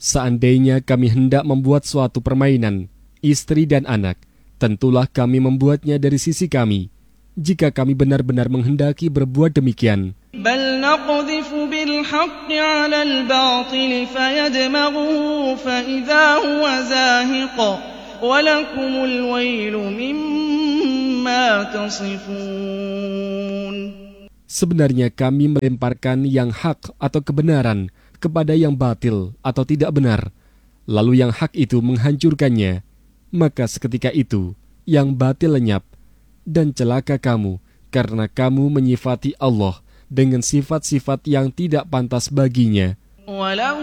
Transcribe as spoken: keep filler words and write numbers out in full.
Seandainya kami hendak membuat suatu permainan, istri dan anak, tentulah kami membuatnya dari sisi kami, jika kami benar-benar menghendaki berbuat demikian. بل نقذف بالحق على الباطل فيدمغه فإذا هو زاهق ولكم الويل مما تصفون. Sebenarnya kami melemparkan yang hak atau kebenaran kepada yang batil atau tidak benar, lalu yang hak itu menghancurkannya, maka seketika itu yang batil lenyap, dan celaka kamu karena kamu menyifati Allah dengan sifat-sifat yang tidak pantas baginya.